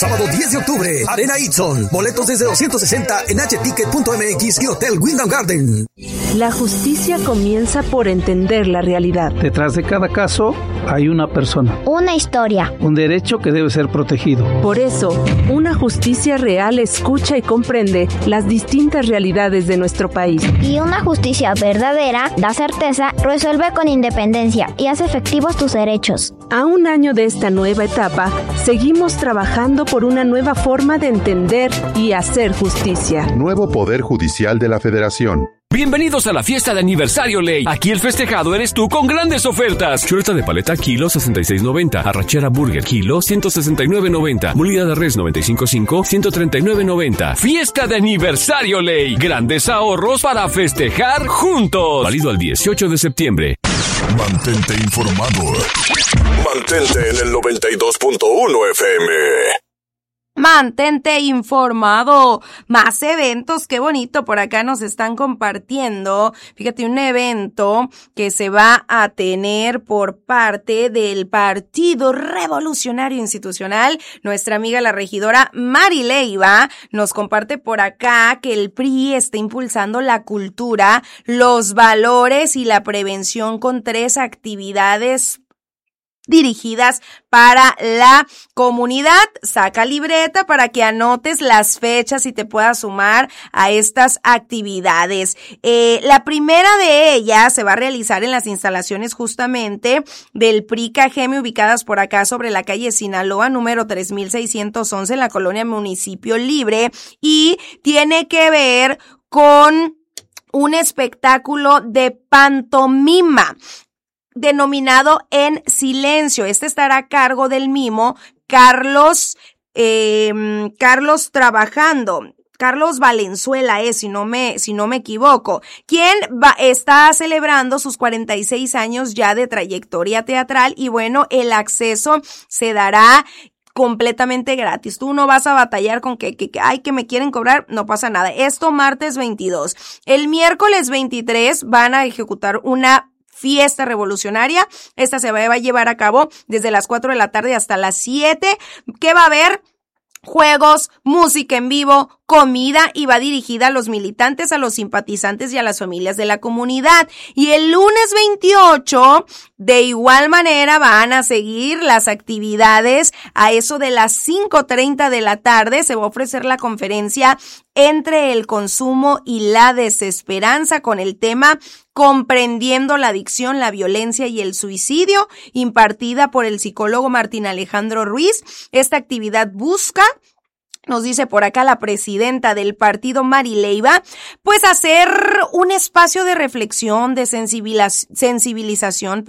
Sábado 10 de octubre, Arena Itzon. Boletos desde 260 en hticket.mx y Hotel Wyndham Garden. La justicia comienza por entender la realidad. Detrás de cada caso hay una persona. Una historia. Un derecho que debe ser protegido. Por eso, una justicia real escucha y comprende las distintas realidades de nuestro país. Y una justicia verdadera da certeza, resuelve con independencia y hace efectivos tus derechos. A un año de esta nueva etapa, seguimos trabajando por una nueva forma de entender y hacer justicia. Nuevo Poder Judicial de la Federación. Bienvenidos a la fiesta de aniversario Ley. Aquí el festejado eres tú con grandes ofertas. Chuleta de paleta kilo 66.90, arrachera burger kilo 169.90, molida de res 95.5 139.90. Fiesta de aniversario Ley. Grandes ahorros para festejar juntos. Válido al 18 de septiembre. Mantente informado. Mantente en el 92.1 FM. Mantente informado. Más eventos, qué bonito, por acá nos están compartiendo. Fíjate, un evento que se va a tener por parte del Partido Revolucionario Institucional. Nuestra amiga la regidora Mari Leiva nos comparte por acá que el PRI está impulsando la cultura, los valores y la prevención con 3 actividades dirigidas para la comunidad. Saca libreta para que anotes las fechas y te puedas sumar a estas actividades. La primera de ellas se va a realizar en las instalaciones justamente del PRI Cajeme, ubicadas por acá sobre la calle Sinaloa, número 3611, en la colonia Municipio Libre, y tiene que ver con un espectáculo de pantomima denominado En Silencio. Este estará a cargo del mimo Carlos Valenzuela, si no me equivoco, quien está celebrando sus 46 años ya de trayectoria teatral, y bueno, el acceso se dará completamente gratis. Tú no vas a batallar con que me quieren cobrar, no pasa nada. Esto martes 22. El miércoles 23 van a ejecutar una fiesta revolucionaria. Esta se va a llevar a cabo desde las 4 de la tarde hasta las 7, que va a haber juegos, música en vivo, comida, y va dirigida a los militantes, a los simpatizantes y a las familias de la comunidad. Y el lunes 28, de igual manera, van a seguir las actividades. A eso de las 5:30 de la tarde se va a ofrecer la conferencia Entre el consumo y la desesperanza, con el tema Comprendiendo la adicción, la violencia y el suicidio, impartida por el psicólogo Martín Alejandro Ruiz. Esta actividad busca, nos dice por acá la presidenta del partido, Mari Leiva, pues hacer un espacio de reflexión, de sensibilización,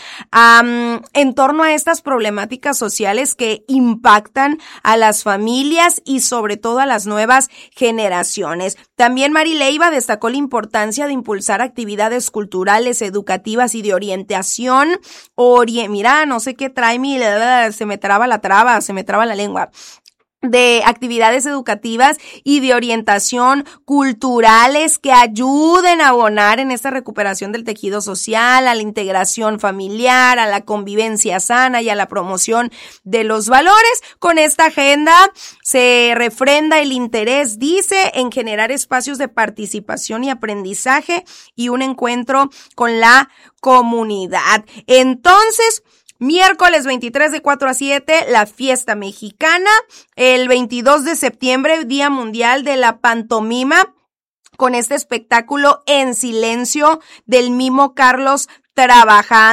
en torno a estas problemáticas sociales que impactan a las familias y sobre todo a las nuevas generaciones. También Mari Leiva destacó la importancia de impulsar actividades culturales, educativas y de orientación. Mira, no sé qué trae se me traba la lengua. De actividades educativas y de orientación culturales que ayuden a abonar en esta recuperación del tejido social, a la integración familiar, a la convivencia sana y a la promoción de los valores. Con esta agenda se refrenda el interés, dice, en generar espacios de participación y aprendizaje y un encuentro con la comunidad. Entonces, miércoles 23 de 4 a 7, la fiesta mexicana. El 22 de septiembre, Día Mundial de la Pantomima, con este espectáculo En Silencio del mimo Carlos Trabajando.